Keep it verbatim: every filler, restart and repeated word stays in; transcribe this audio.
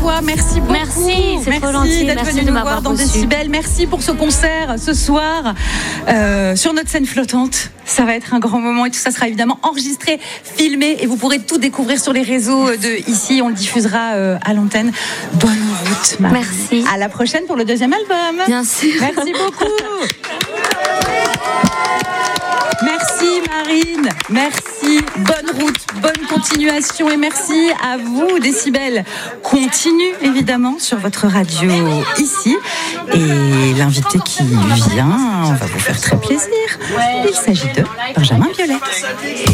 fois. Merci beaucoup. Merci, c'est trop gentil. D'être Merci venu de nous m'avoir voir dans reçu. Décibel. Merci pour ce concert ce soir euh, sur notre scène flottante. Ça va être un grand moment et tout ça sera évidemment enregistré, filmé et vous pourrez tout découvrir sur les réseaux de ici. On le diffusera euh, à l'antenne. Bonne route, Marie. Merci. À la prochaine pour le deuxième album. Bien sûr. Merci beaucoup. Merci Marine, merci, bonne route, bonne continuation et merci à vous Décibel. Continue évidemment sur votre radio ici et l'invité qui vient, on va vous faire très plaisir. Il s'agit de Benjamin Biolay.